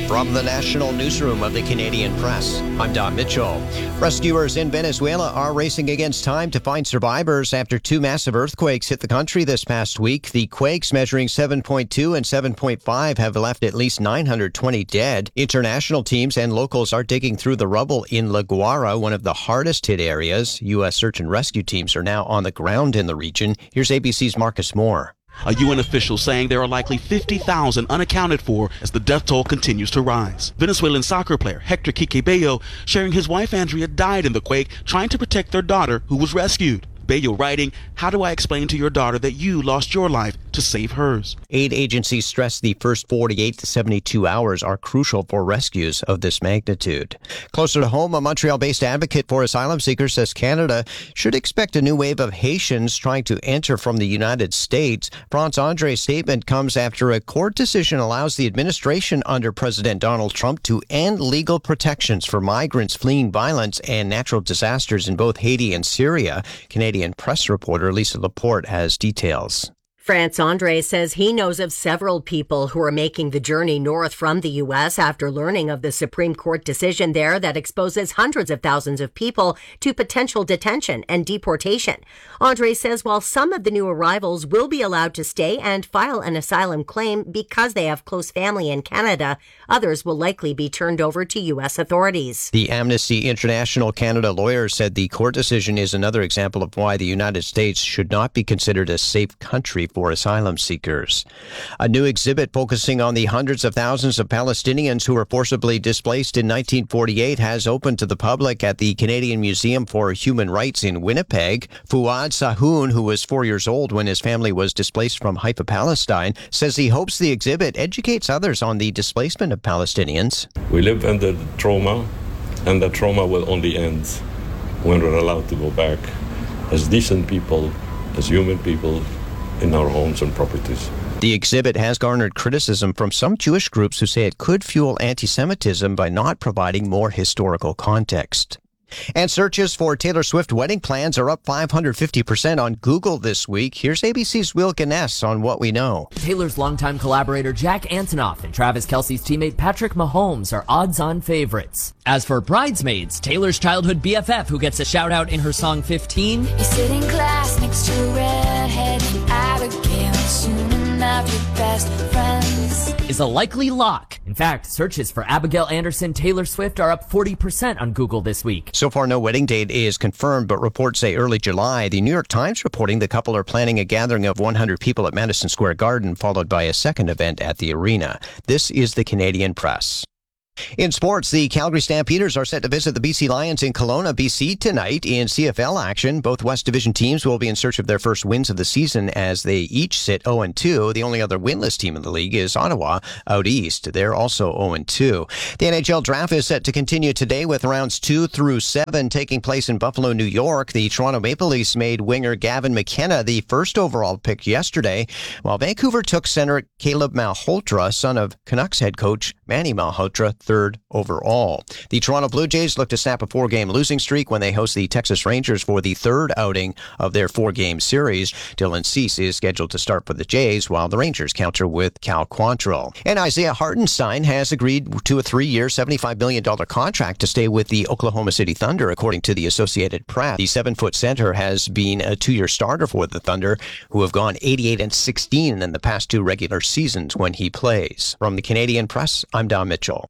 From the National Newsroom of the Canadian Press, I'm Don Mitchell. Rescuers in Venezuela are racing against time to find survivors after two massive earthquakes hit the country this past week. The quakes measuring 7.2 and 7.5 have left at least 920 dead. International teams and locals are digging through the rubble in La Guaira, one of the hardest hit areas. U.S. search and rescue teams are now on the ground in the region. Here's ABC's Marcus Moore. A UN official saying there are likely 50,000 unaccounted for as the death toll continues to rise. Venezuelan soccer player Hector Quique Bello sharing his wife Andrea died in the quake trying to protect their daughter who was rescued. Bello writing, "How do I explain to your daughter that you lost your life to save hers?" Aid agencies stress the first 48 to 72 hours are crucial for rescues of this magnitude. Closer to home, a Montreal-based advocate for asylum seekers says Canada should expect a new wave of Haitians trying to enter from the United States. France André's statement comes after a court decision allows the administration under President Donald Trump to end legal protections for migrants fleeing violence and natural disasters in both Haiti and Syria. Canadian Press reporter Lisa Laporte has details. France André says he knows of several people who are making the journey north from the U.S. after learning of the Supreme Court decision there that exposes hundreds of thousands of people to potential detention and deportation. André says while some of the new arrivals will be allowed to stay and file an asylum claim because they have close family in Canada, others will likely be turned over to U.S. authorities. The Amnesty International Canada lawyer said the court decision is another example of why the United States should not be considered a safe country for asylum seekers. A new exhibit focusing on the hundreds of thousands of Palestinians who were forcibly displaced in 1948 has opened to the public at the Canadian Museum for Human Rights in Winnipeg. Fouad Sahoun, who was 4 years old when his family was displaced from Haifa, Palestine, says he hopes the exhibit educates others on the displacement of Palestinians. We live under the trauma, and that trauma will only end when we're allowed to go back as decent people, as human people, in our homes and properties. The exhibit has garnered criticism from some Jewish groups who say it could fuel anti-Semitism by not providing more historical context. And searches for Taylor Swift wedding plans are up 550% on Google this week. Here's ABC's Will Gunness on what we know. Taylor's longtime collaborator Jack Antonoff and Travis Kelce's teammate Patrick Mahomes are odds-on favorites. As for bridesmaids, Taylor's childhood BFF, who gets a shout-out in her song 15, you sit in class next to a redhead Abigail, soon enough your best friends, is a likely lock. In fact, searches for Abigail Anderson Taylor Swift are up 40% on Google this week. So far, no wedding date is confirmed, but reports say early July. The New York Times reporting the couple are planning a gathering of 100 people at Madison Square Garden, followed by a second event at the arena. This is the Canadian Press. In sports, the Calgary Stampeders are set to visit the BC Lions in Kelowna, BC tonight in CFL action. Both West Division teams will be in search of their first wins of the season as they each sit 0-2. The only other winless team in the league is Ottawa out east. They're also 0-2. The NHL draft is set to continue today with rounds 2 through 7 taking place in Buffalo, New York. The Toronto Maple Leafs made winger Gavin McKenna the first overall pick yesterday, while Vancouver took center Caleb Malhotra, son of Canucks head coach Manny Malhotra, third overall. The Toronto Blue Jays look to snap a 4-game losing streak when they host the Texas Rangers for the third outing of their 4-game series. Dylan Cease is scheduled to start for the Jays, while the Rangers counter with Cal Quantrill. And Isaiah Hartenstein has agreed to a 3-year, $75 million contract to stay with the Oklahoma City Thunder, according to the Associated Press. The 7-foot center has been a 2-year starter for the Thunder, who have gone 88-16 in the past 2 regular seasons when he plays. From the Canadian Press, I'm Don Mitchell.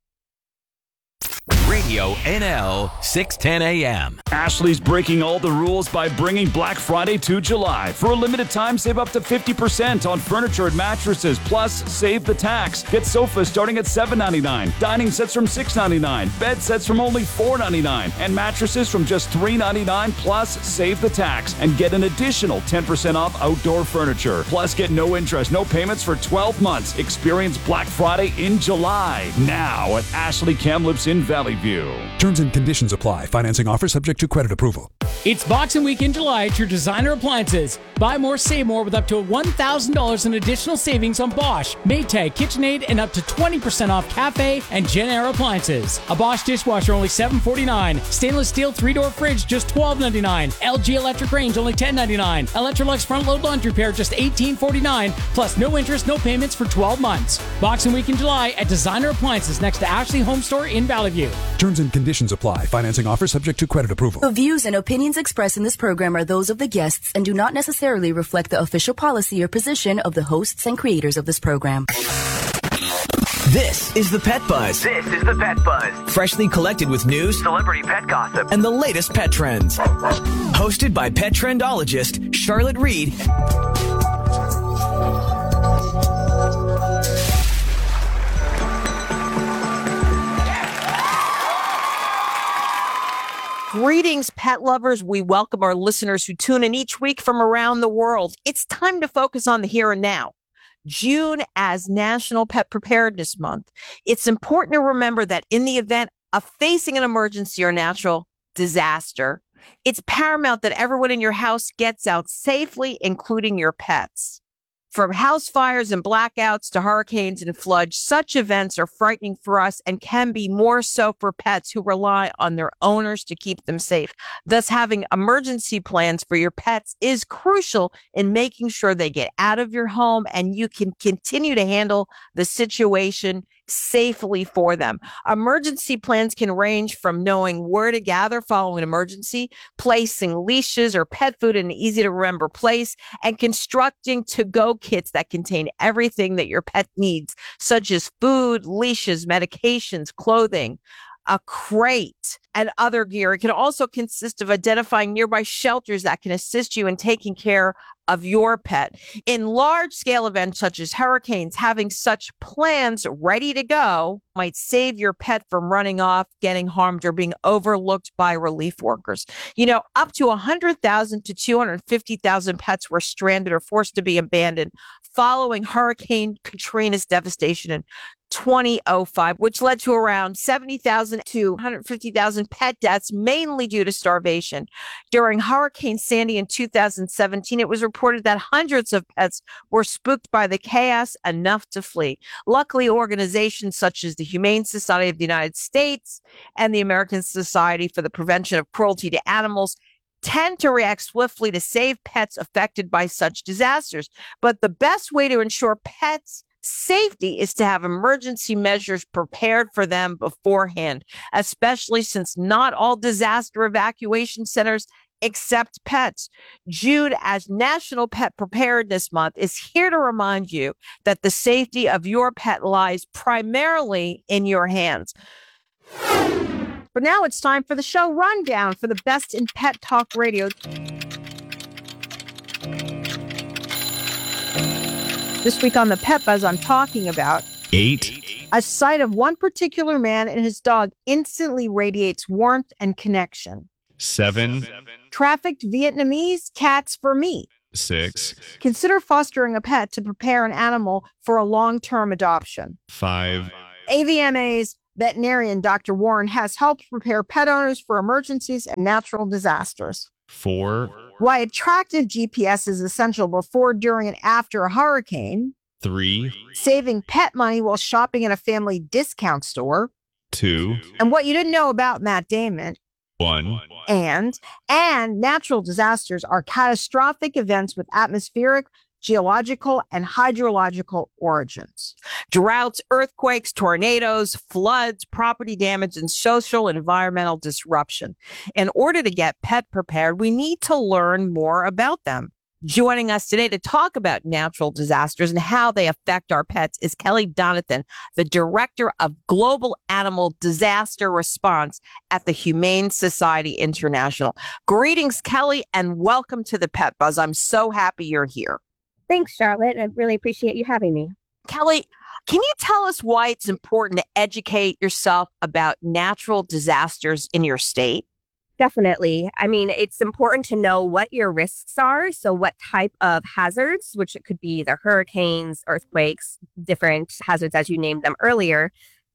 Radio NL 610 AM. Ashley's breaking all the rules by bringing Black Friday to July. For a limited time, save up to 50% on furniture and mattresses, plus save the tax. Get sofas starting at $7.99, dining sets from $6.99, bed sets from only $4.99, and mattresses from just $3.99, plus save the tax and get an additional 10% off outdoor furniture. Plus get no interest, no payments for 12 months. Experience Black Friday in July, now at Ashley Kamloops in Valley View. Terms and conditions apply. Financing offer subject to credit approval. It's Boxing Week in July at your Designer Appliances. Buy more, save more with up to $1,000 in additional savings on Bosch, Maytag, KitchenAid, and up to 20% off Cafe and Jenn-Air appliances. A Bosch dishwasher only $7.49. Stainless steel 3-door fridge just $12.99. LG electric range only $10.99. Electrolux front load laundry pair just $18.49. Plus no interest, no payments for 12 months. Boxing Week in July at Designer Appliances next to Ashley Home Store in Valley View. Terms and conditions apply. Financing offer subject to credit approval. The views and opinions expressed in this program are those of the guests and do not necessarily reflect the official policy or position of the hosts and creators of this program. This is the Pet Buzz. This is the Pet Buzz. Freshly collected with news, celebrity pet gossip, and the latest pet trends. Hosted by pet trendologist Charlotte Reed. Greetings, pet lovers. We welcome our listeners who tune in each week from around the world. It's time to focus on the here and now. June as National Pet Preparedness Month. It's important to remember that in the event of facing an emergency or natural disaster, it's paramount that everyone in your house gets out safely, including your pets. From house fires and blackouts to hurricanes and floods, such events are frightening for us and can be more so for pets who rely on their owners to keep them safe. Thus, having emergency plans for your pets is crucial in making sure they get out of your home and you can continue to handle the situation safely for them. Emergency plans can range from knowing where to gather following an emergency, placing leashes or pet food in an easy to remember place, and constructing to-go kits that contain everything that your pet needs, such as food, leashes, medications, clothing, a crate, and other gear. It can also consist of identifying nearby shelters that can assist you in taking care of your pet. In large-scale events such as hurricanes, having such plans ready to go might save your pet from running off, getting harmed, or being overlooked by relief workers. You know, up to 100,000 to 250,000 pets were stranded or forced to be abandoned following Hurricane Katrina's devastation in 2005, which led to around 70,000 to 150,000 pet deaths, mainly due to starvation. During Hurricane Sandy in 2017, it was reported that hundreds of pets were spooked by the chaos enough to flee. Luckily, organizations such as the Humane Society of the United States and the American Society for the Prevention of Cruelty to Animals tend to react swiftly to save pets affected by such disasters. But the best way to ensure pets' safety is to have emergency measures prepared for them beforehand, especially since not all disaster evacuation centers accept pets. June as National Pet Preparedness Month is here to remind you that the safety of your pet lies primarily in your hands. But now it's time for the show rundown for the best in pet talk radio. This week on the Pet Buzz, I'm talking about 8. A sight of one particular man and his dog instantly radiates warmth and connection. 7. Trafficked Vietnamese cats for meat. 6. Consider fostering a pet to prepare an animal for a long-term adoption. 5. AVMA's veterinarian Dr. Warren has helped prepare pet owners for emergencies and natural disasters. 4. Why attractive GPS is essential before, during, and after a hurricane. 3. Saving pet money while shopping at a family discount store. 2. And what you didn't know about Matt Damon. 1. And natural disasters are catastrophic events with atmospheric, geological, and hydrological origins. Droughts, earthquakes, tornadoes, floods, property damage, and social and environmental disruption. In order to get pet prepared, we need to learn more about them. Joining us today to talk about natural disasters and how they affect our pets is Kelly Donathan, the Director of Global Animal Disaster Response at the Humane Society International. Greetings, Kelly, and welcome to the Pet Buzz. I'm so happy you're here. Thanks, Charlotte. I really appreciate you having me. Kelly, can you tell us why it's important to educate yourself about natural disasters in your state? Definitely. I mean, it's important to know what your risks are. So what type of hazards, which it could be either hurricanes, earthquakes, different hazards as you named them earlier,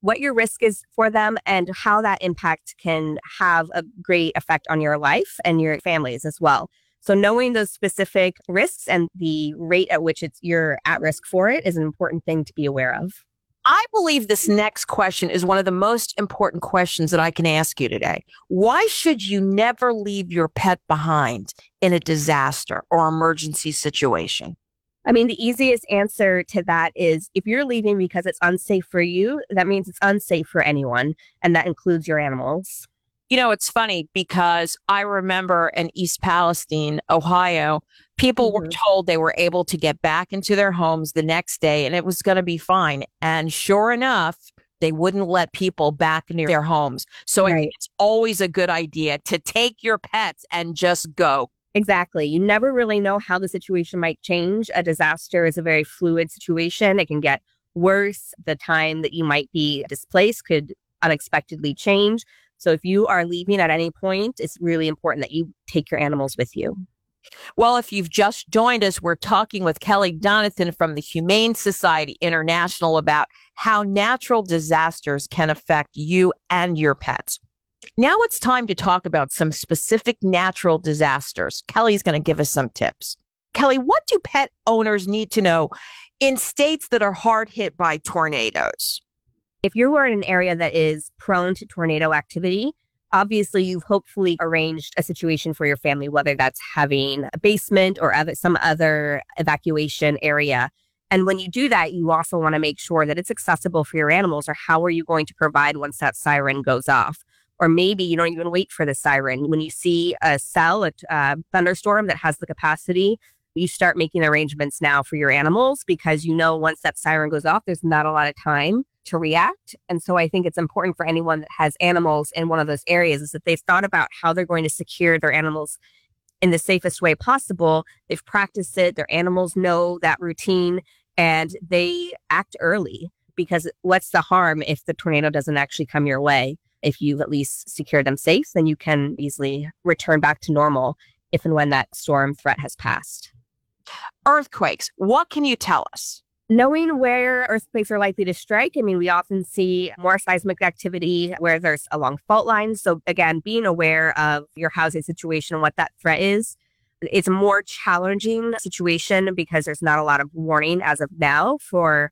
what your risk is for them and how that impact can have a great effect on your life and your families as well. So knowing those specific risks and the rate at which you're at risk for it is an important thing to be aware of. I believe this next question is one of the most important questions that I can ask you today. Why should you never leave your pet behind in a disaster or emergency situation? I mean, the easiest answer to that is if you're leaving because it's unsafe for you, that means it's unsafe for anyone, and that includes your animals. You know, it's funny because I remember in East Palestine, Ohio, people were told they were able to get back into their homes the next day and it was going to be fine. And sure enough, they wouldn't let people back into their homes. So I think it's always a good idea to take your pets and just go. Exactly. You never really know how the situation might change. A disaster is a very fluid situation. It can get worse. The time that you might be displaced could unexpectedly change. So if you are leaving at any point, it's really important that you take your animals with you. Well, if you've just joined us, we're talking with Kelly Donathan from the Humane Society International about how natural disasters can affect you and your pets. Now it's time to talk about some specific natural disasters. Kelly's going to give us some tips. Kelly, what do pet owners need to know in states that are hard hit by tornadoes? If you are in an area that is prone to tornado activity, obviously you've hopefully arranged a situation for your family, whether that's having a basement or some other evacuation area. And when you do that, you also want to make sure that it's accessible for your animals, or how are you going to provide once that siren goes off? Or maybe you don't even wait for the siren. When you see a thunderstorm that has the capacity, you start making arrangements now for your animals, because you know once that siren goes off, there's not a lot of time to react. And so I think it's important for anyone that has animals in one of those areas is that they've thought about how they're going to secure their animals in the safest way possible. They've practiced it. Their animals know that routine and they act early, because what's the harm if the tornado doesn't actually come your way? If you've at least secured them safe, then you can easily return back to normal if and when that storm threat has passed. Earthquakes. What can you tell us? Knowing where earthquakes are likely to strike, I mean, we often see more seismic activity where there's along fault lines. So again, being aware of your housing situation and what that threat is. It's a more challenging situation because there's not a lot of warning as of now for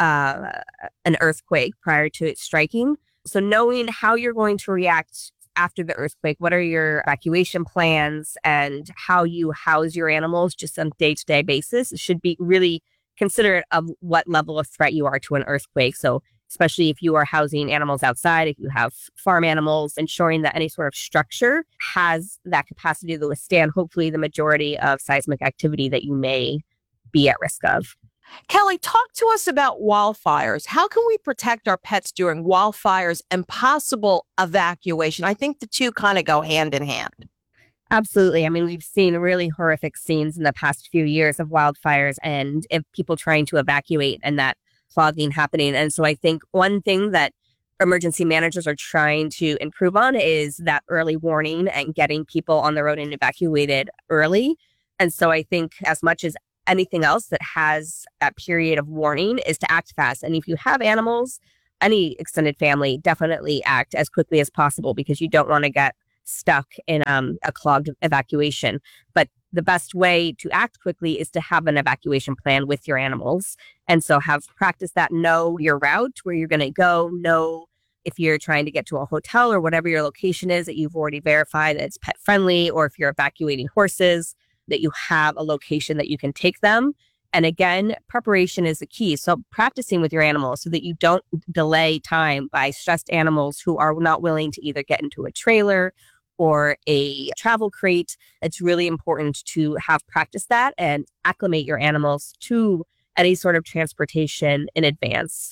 an earthquake prior to it striking. So knowing how you're going to react after the earthquake, what are your evacuation plans, and how you house your animals just on a day-to-day basis should be really considerate of what level of threat you are to an earthquake. So especially if you are housing animals outside, if you have farm animals, ensuring that any sort of structure has that capacity to withstand, hopefully, the majority of seismic activity that you may be at risk of. Kelly, talk to us about wildfires. How can we protect our pets during wildfires and possible evacuation? I think the two kind of go hand in hand. Absolutely. I mean, we've seen really horrific scenes in the past few years of wildfires and people trying to evacuate and that clogging happening. And so I think one thing that emergency managers are trying to improve on is that early warning and getting people on the road and evacuated early. And so I think as much as anything else that has that period of warning is to act fast. And if you have animals, any extended family, definitely act as quickly as possible, because you don't want to get stuck in a clogged evacuation. But the best way to act quickly is to have an evacuation plan with your animals. And so have practice that, know your route, where you're going to go, know if you're trying to get to a hotel or whatever your location is that you've already verified that it's pet friendly, or if you're evacuating horses, that you have a location that you can take them. And again, preparation is the key. So practicing with your animals so that you don't delay time by stressed animals who are not willing to either get into a trailer or a travel crate. It's really important to have practiced that and acclimate your animals to any sort of transportation in advance.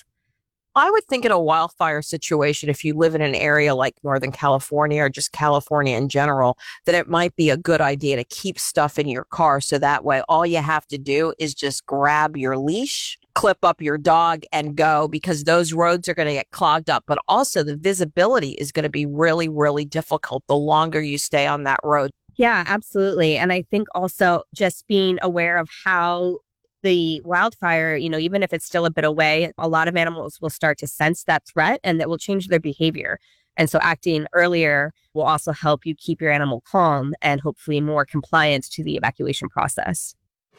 I would think in a wildfire situation, if you live in an area like Northern California or just California in general, that it might be a good idea to keep stuff in your car. So that way, all you have to do is just grab your leash, clip up your dog and go, because those roads are going to get clogged up. But also the visibility is going to be really, really difficult the longer you stay on that road. Yeah, absolutely. And I think also just being aware of how the wildfire, even if it's still a bit away, a lot of animals will start to sense that threat and that will change their behavior. And so acting earlier will also help you keep your animal calm and hopefully more compliant to the evacuation process.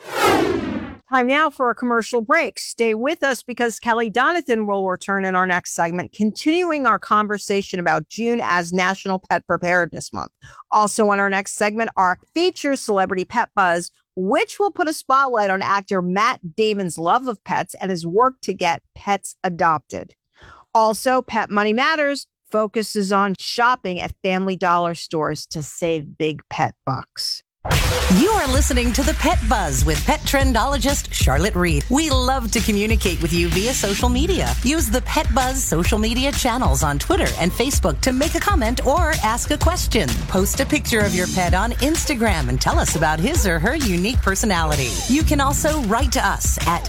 Time now for a commercial break. Stay with us because Kelly Donathan will return in our next segment, continuing our conversation about June as National Pet Preparedness Month. Also on our next segment, our feature Celebrity Pet Buzz, which will put a spotlight on actor Matt Damon's love of pets and his work to get pets adopted. Also, Pet Money Matters focuses on shopping at Family Dollar stores to save big pet bucks. You are listening to The Pet Buzz with pet trendologist Charlotte Reed. We love to communicate with you via social media. Use the Pet Buzz social media channels on Twitter and Facebook to make a comment or ask a question. Post a picture of your pet on Instagram and tell us about his or her unique personality. You can also write to us at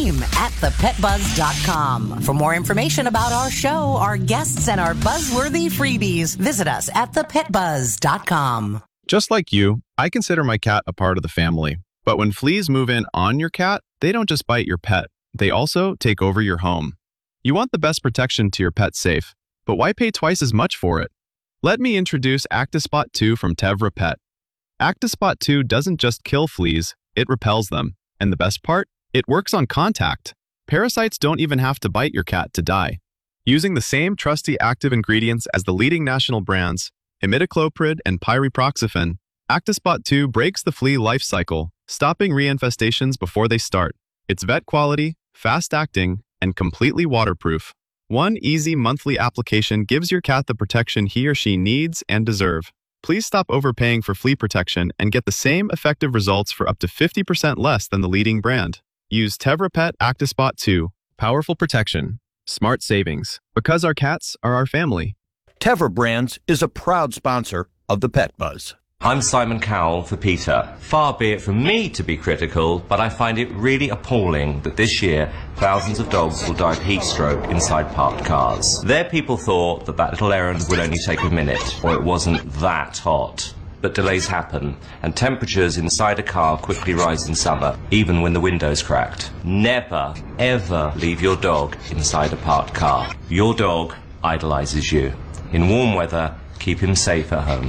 team@thepetbuzz.com. For more information about our show, our guests, and our buzzworthy freebies, visit us at thepetbuzz.com. Just like you, I consider my cat a part of the family. But when fleas move in on your cat, they don't just bite your pet. They also take over your home. You want the best protection to your pet's safe, but why pay twice as much for it? Let me introduce Actispot 2 from Tevra Pet. Actispot 2 doesn't just kill fleas, it repels them. And the best part? It works on contact. Parasites don't even have to bite your cat to die. Using the same trusty active ingredients as the leading national brands, imidacloprid and pyriproxyfen, Actispot 2 breaks the flea life cycle, stopping reinfestations before they start. It's vet quality, fast-acting, and completely waterproof. One easy monthly application gives your cat the protection he or she needs and deserve. Please stop overpaying for flea protection and get the same effective results for up to 50% less than the leading brand. Use Tevra Pet Actispot 2. Powerful protection. Smart savings. Because our cats are our family. Tevra Brands is a proud sponsor of the Pet Buzz. I'm Simon Cowell for PETA. Far be it from me to be critical, but I find it really appalling that this year thousands of dogs will die of heat stroke inside parked cars. Their people thought that little errand would only take a minute, or it wasn't that hot. But delays happen, and temperatures inside a car quickly rise in summer, even when the window's cracked. Never, ever leave your dog inside a parked car. Your dog idolizes you. In warm weather, keep him safe at home.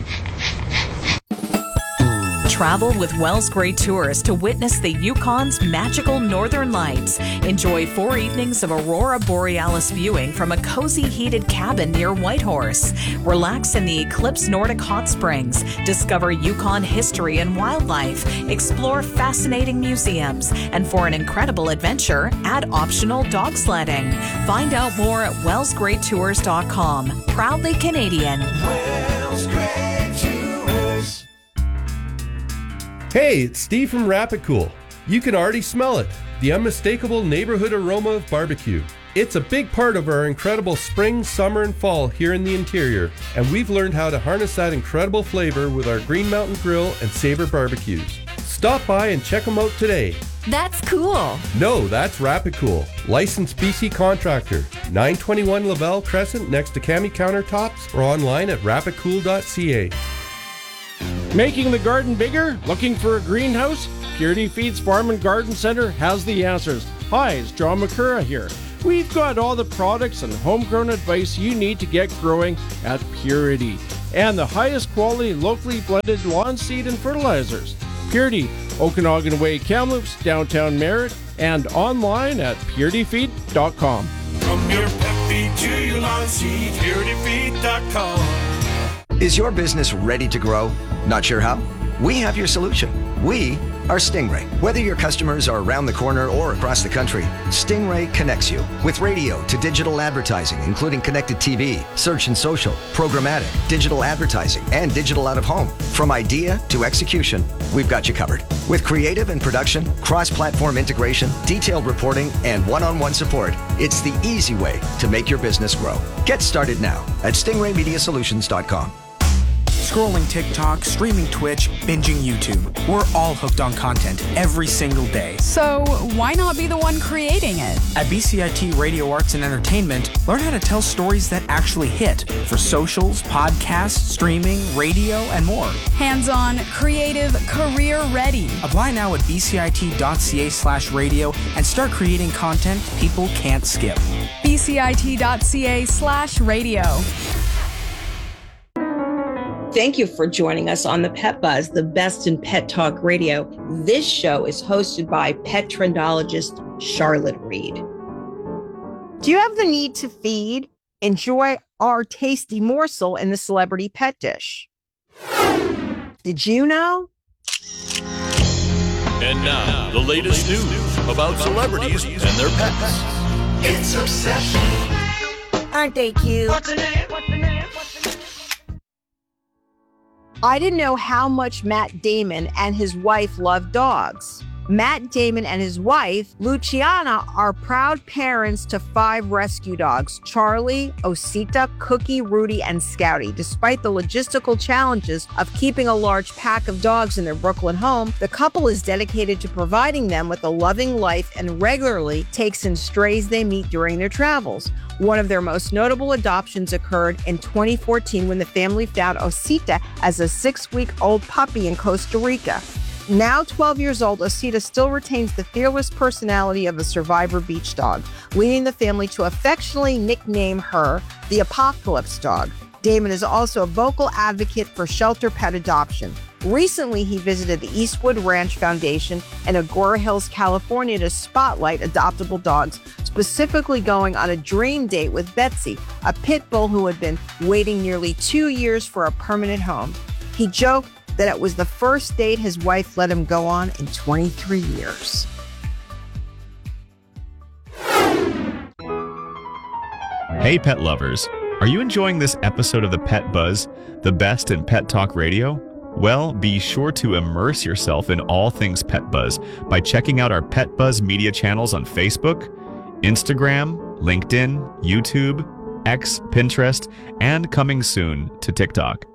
Travel with Wells Gray Tours to witness the Yukon's magical northern lights. Enjoy 4 evenings of Aurora Borealis viewing from a cozy heated cabin near Whitehorse. Relax in the Eclipse Nordic Hot Springs. Discover Yukon history and wildlife. Explore fascinating museums. And for an incredible adventure, add optional dog sledding. Find out more at wellsgraytours.com. Proudly Canadian. Wells Gray Tours. Hey, it's Steve from Rapid Cool. You can already smell it, the unmistakable neighborhood aroma of barbecue. It's a big part of our incredible spring, summer, and fall here in the interior, and we've learned how to harness that incredible flavor with our Green Mountain Grill and Sabre barbecues. Stop by and check them out today. That's cool. No, that's Rapid Cool, licensed BC contractor, 921 Lavelle Crescent next to Cami Countertops, or online at rapidcool.ca. Making the garden bigger? Looking for a greenhouse? Purity Feeds Farm and Garden Center has the answers. Hi, it's John McCurra here. We've got all the products and homegrown advice you need to get growing at Purity. And the highest quality locally blended lawn seed and fertilizers. Purity, Okanagan Way, Kamloops, downtown Merritt, and online at purityfeed.com. From your pet feed to your lawn seed, purityfeed.com. Is your business ready to grow? Not sure how? We have your solution. We are Stingray. Whether your customers are around the corner or across the country, Stingray connects you with radio to digital advertising, including connected TV, search and social, programmatic, digital advertising, and digital out of home. From idea to execution, we've got you covered. With creative and production, cross-platform integration, detailed reporting, and one-on-one support, it's the easy way to make your business grow. Get started now at stingraymediasolutions.com. Scrolling TikTok, streaming Twitch, binging YouTube. We're all hooked on content every single day. So why not be the one creating it? At BCIT Radio Arts and Entertainment, learn how to tell stories that actually hit for socials, podcasts, streaming, radio, and more. Hands-on, creative, career-ready. Apply now at bcit.ca/radio and start creating content people can't skip. bcit.ca/radio. Thank you for joining us on the Pet Buzz, the best in pet talk radio. This show is hosted by pet trendologist Charlotte Reed. Do you have the need to feed? Enjoy our tasty morsel in the celebrity pet dish. Did you know? And now, the latest news about celebrities and their pets. It's Obsession. Aren't they cute? What's the name? I didn't know how much Matt Damon and his wife love dogs. Matt Damon and his wife, Luciana, are proud parents to 5 rescue dogs, Charlie, Osita, Cookie, Rudy, and Scouty. Despite the logistical challenges of keeping a large pack of dogs in their Brooklyn home, the couple is dedicated to providing them with a loving life and regularly takes in strays they meet during their travels. One of their most notable adoptions occurred in 2014 when the family found Osita as a 6-week-old puppy in Costa Rica. Now 12 years old, Osita still retains the fearless personality of a survivor beach dog, leading the family to affectionately nickname her the Apocalypse Dog. Damon is also a vocal advocate for shelter pet adoption. Recently, he visited the Eastwood Ranch Foundation in Agoura Hills, California to spotlight adoptable dogs, specifically going on a dream date with Betsy, a pit bull who had been waiting nearly 2 years for a permanent home. He joked that it was the first date his wife let him go on in 23 years. Hey, pet lovers. Are you enjoying this episode of the Pet Buzz, the best in pet talk radio? Well, be sure to immerse yourself in all things Pet Buzz by checking out our Pet Buzz media channels on Facebook, Instagram, LinkedIn, YouTube, X, Pinterest, and coming soon to TikTok.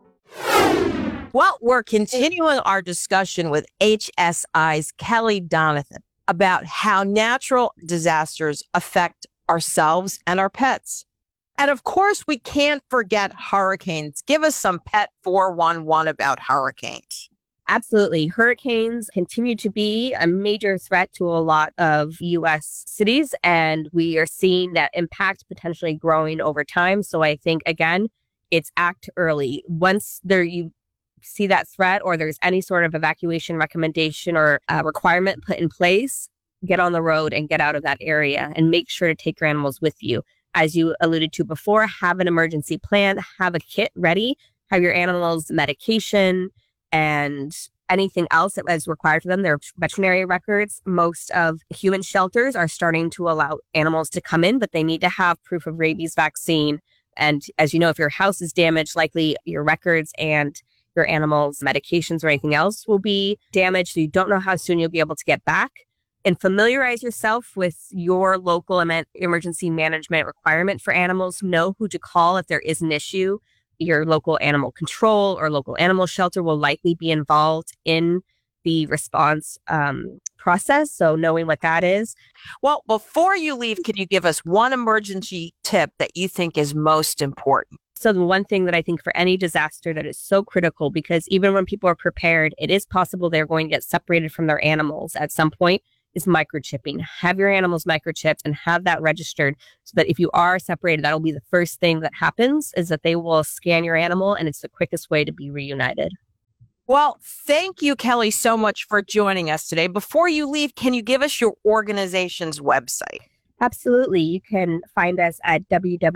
Well, we're continuing our discussion with HSI's Kelly Donathan about how natural disasters affect ourselves and our pets. And of course, we can't forget hurricanes. Give us some Pet 411 about hurricanes. Absolutely. Hurricanes continue to be a major threat to a lot of U.S. cities, and we are seeing that impact potentially growing over time. So I think, again, it's act early. Once you see that threat or there's any sort of evacuation recommendation or requirement put in place, get on the road and get out of that area and make sure to take your animals with you. As you alluded to before, have an emergency plan, have a kit ready, have your animals' medication and anything else that is required for them, their veterinary records. Most of human shelters are starting to allow animals to come in, but they need to have proof of rabies vaccine. And as you know, if your house is damaged, likely your records and your animals' medications or anything else will be damaged. So you don't know how soon you'll be able to get back. And familiarize yourself with your local emergency management requirement for animals. Know who to call if there is an issue. Your local animal control or local animal shelter will likely be involved in the response process. So knowing what that is. Well, before you leave, can you give us one emergency tip that you think is most important? So the one thing that I think for any disaster that is so critical, because even when people are prepared, it is possible they're going to get separated from their animals at some point, is microchipping. Have your animals microchipped and have that registered so that if you are separated, that'll be the first thing that happens, is that they will scan your animal, and it's the quickest way to be reunited. Well, thank you, Kelly, so much for joining us today. Before you leave, can you give us your organization's website? Absolutely. You can find us at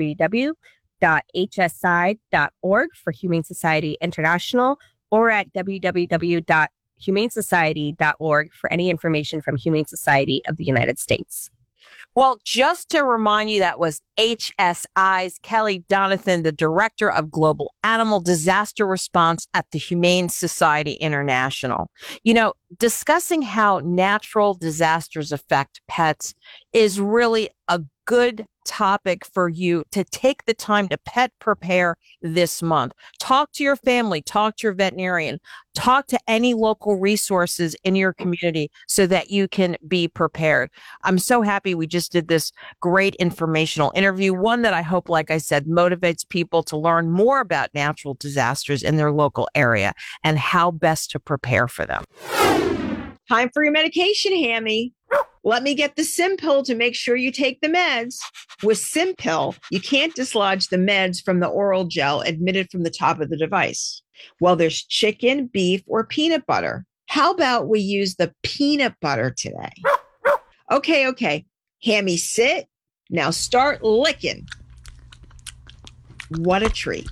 www.hsi.org for Humane Society International, or at www.humanesociety.org for any information from Humane Society of the United States. Well, just to remind you, that was HSI's Kelly Donathan, the Director of Global Animal Disaster Response at the Humane Society International. You know, discussing how natural disasters affect pets is really a good topic for you to take the time to pet prepare this month. Talk to your family, talk to your veterinarian, talk to any local resources in your community so that you can be prepared. I'm so happy we just did this great informational interview, one that I hope, like I said, motivates people to learn more about natural disasters in their local area and how best to prepare for them. Time for your medication, Hammy. Let me get the Simpill to make sure you take the meds. With Simpill, you can't dislodge the meds from the oral gel admitted from the top of the device. Well, there's chicken, beef, or peanut butter. How about we use the peanut butter today? Okay. Hammy, sit. Now start licking. What a treat.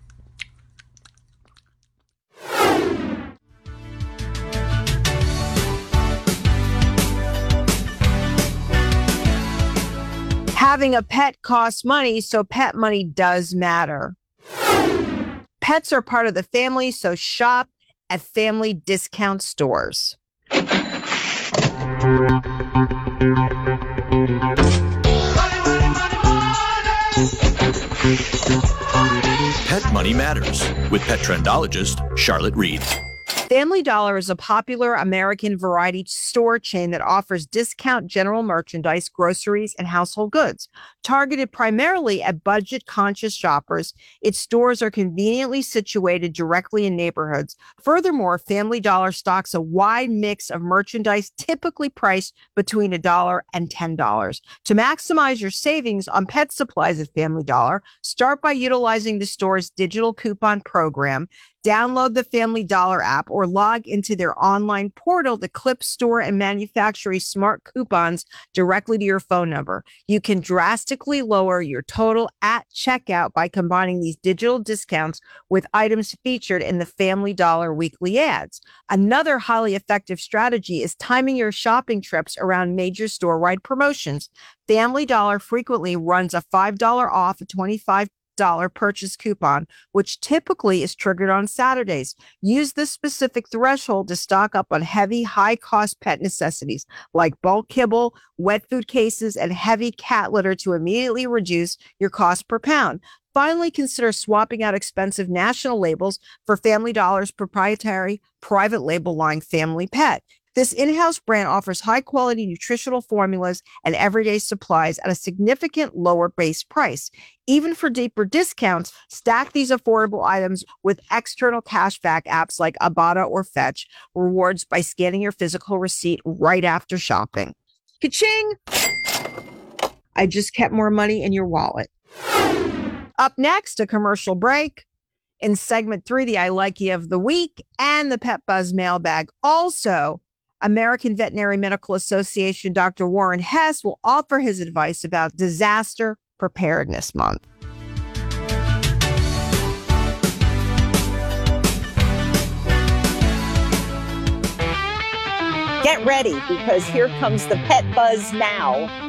Having a pet costs money, so pet money does matter. Pets are part of the family, so shop at family discount stores. Pet Money Matters with pet trendologist Charlotte Reed. Family Dollar is a popular American variety store chain that offers discount general merchandise, groceries, and household goods. Targeted primarily at budget-conscious shoppers, its stores are conveniently situated directly in neighborhoods. Furthermore, Family Dollar stocks a wide mix of merchandise typically priced between $1 and $10. To maximize your savings on pet supplies at Family Dollar, start by utilizing the store's digital coupon program. Download the Family Dollar app or log into their online portal to clip, store, and manufacture smart coupons directly to your phone number. You can drastically lower your total at checkout by combining these digital discounts with items featured in the Family Dollar weekly ads. Another highly effective strategy is timing your shopping trips around major store-wide promotions. Family Dollar frequently runs a $5 off a $25 purchase coupon, which typically is triggered on Saturdays. Use this specific threshold to stock up on heavy, high-cost pet necessities like bulk kibble, wet food cases, and heavy cat litter to immediately reduce your cost per pound. Finally, consider swapping out expensive national labels for Family Dollar's proprietary private label line Family Pet. This in-house brand offers high-quality nutritional formulas and everyday supplies at a significant lower base price. Even for deeper discounts, stack these affordable items with external cashback apps like Ibotta or Fetch rewards by scanning your physical receipt right after shopping. Ka-ching! I just kept more money in your wallet. Up next, a commercial break. In segment 3, the I Like You of the week and the Pet Buzz mailbag. Also, American Veterinary Medical Association Dr. Warren Hess will offer his advice about Disaster Preparedness Month. Get ready, because here comes the Pet Buzz now.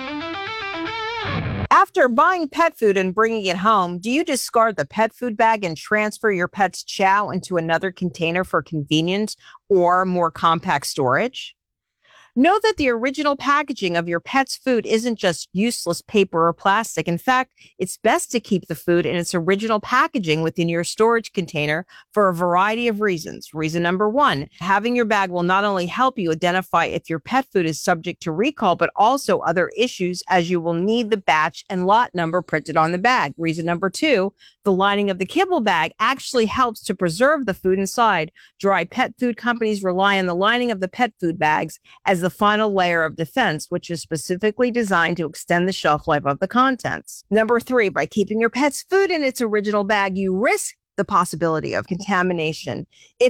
After buying pet food and bringing it home, do you discard the pet food bag and transfer your pet's chow into another container for convenience or more compact storage? Know that the original packaging of your pet's food isn't just useless paper or plastic. In fact, it's best to keep the food in its original packaging within your storage container for a variety of reasons. Reason number 1, having your bag will not only help you identify if your pet food is subject to recall, but also other issues, as you will need the batch and lot number printed on the bag. Reason number 2, the lining of the kibble bag actually helps to preserve the food inside. Dry pet food companies rely on the lining of the pet food bags as the final layer of defense, which is specifically designed to extend the shelf life of the contents. Number 3, by keeping your pet's food in its original bag, you risk the possibility of contamination. If